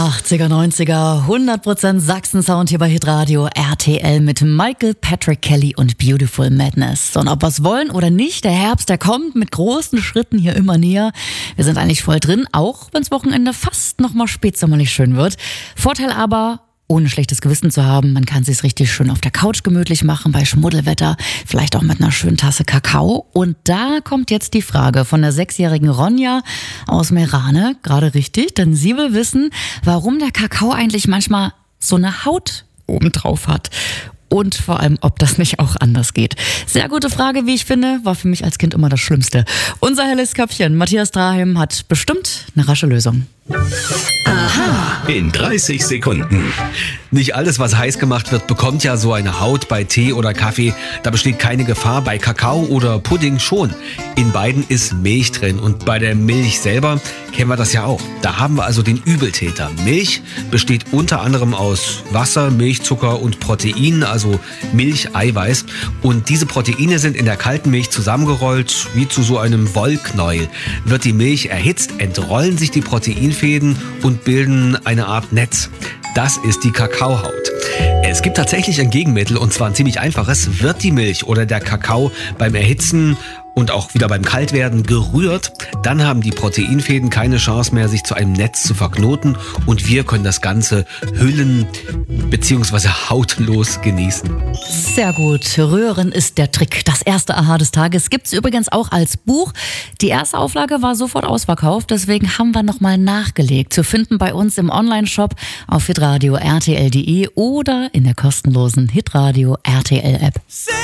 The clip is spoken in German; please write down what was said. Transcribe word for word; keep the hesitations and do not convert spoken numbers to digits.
achtziger, neunziger, hundert Prozent Sachsen-Sound hier bei Hitradio R T L mit Michael Patrick Kelly und Beautiful Madness. Und ob wir es wollen oder nicht, der Herbst, der kommt mit großen Schritten hier immer näher. Wir sind eigentlich voll drin, auch wenn das Wochenende fast nochmal spätsommerlich schön wird. Vorteil aber, ohne schlechtes Gewissen zu haben, man kann es sich richtig schön auf der Couch gemütlich machen, bei Schmuddelwetter, vielleicht auch mit einer schönen Tasse Kakao. Und da kommt jetzt die Frage von der sechsjährigen Ronja aus Meerane, gerade richtig, denn sie will wissen, warum der Kakao eigentlich manchmal so eine Haut obendrauf hat. Und vor allem, ob das nicht auch anders geht. Sehr gute Frage, wie ich finde, war für mich als Kind immer das Schlimmste. Unser helles Köpfchen, Matthias Draheim, hat bestimmt eine rasche Lösung. Aha. In dreißig Sekunden. Nicht alles, was heiß gemacht wird, bekommt ja so eine Haut bei Tee oder Kaffee. Da besteht keine Gefahr, bei Kakao oder Pudding schon. In beiden ist Milch drin und bei der Milch selber kennen wir das ja auch. Da haben wir also den Übeltäter. Milch besteht unter anderem aus Wasser, Milchzucker und Proteinen, also Milcheiweiß. Und diese Proteine sind in der kalten Milch zusammengerollt, wie zu so einem Wollknäuel. Wird die Milch erhitzt, entrollen sich die Proteinfäden und bilden eine Art Netz. Das ist die Kakaohaut. Es gibt tatsächlich ein Gegenmittel, und zwar ein ziemlich einfaches. Wird die Milch oder der Kakao beim Erhitzen und auch wieder beim Kaltwerden gerührt, dann haben die Proteinfäden keine Chance mehr, sich zu einem Netz zu verknoten und wir können das Ganze hüllen bzw. hautlos genießen. Sehr gut. Rühren ist der Trick. Das erste Aha des Tages gibt's übrigens auch als Buch. Die erste Auflage war sofort ausverkauft, deswegen haben wir nochmal nachgelegt. Zu finden bei uns im Online-Shop auf hitradio punkt r t l punkt d e oder in der kostenlosen Hitradio R T L App.